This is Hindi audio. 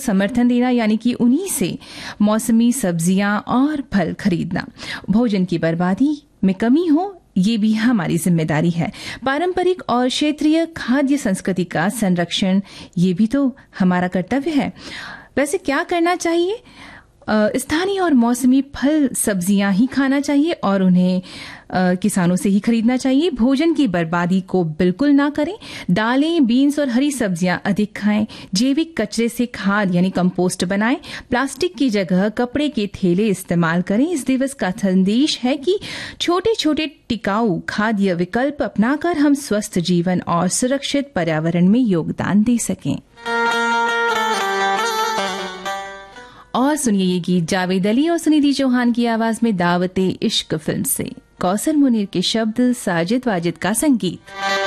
समर्थन देना, यानी कि उन्हीं से मौसमी सब्जियां और फल खरीदना। भोजन की बर्बादी में कमी हो, ये भी हमारी जिम्मेदारी है। पारंपरिक और क्षेत्रीय खाद्य संस्कृति का संरक्षण, ये भी तो हमारा कर्तव्य है। वैसे क्या करना चाहिए? स्थानीय और मौसमी फल सब्जियां ही खाना चाहिए और उन्हें किसानों से ही खरीदना चाहिए। भोजन की बर्बादी को बिल्कुल ना करें। दालें, बीन्स और हरी सब्जियां अधिक खाएं। जैविक कचरे से खाद यानी कंपोस्ट बनाएं। प्लास्टिक की जगह कपड़े के थैले इस्तेमाल करें। इस दिवस का संदेश है कि छोटे छोटे टिकाऊ खाद्य विकल्प अपनाकर हम स्वस्थ जीवन और सुरक्षित पर्यावरण में योगदान दे सकें। और सुनिए ये गीत जावेद अली और सुनिधि चौहान की आवाज में दावते इश्क फिल्म से। कौसर मुनीर के शब्द, साजिद वाजिद का संगीत।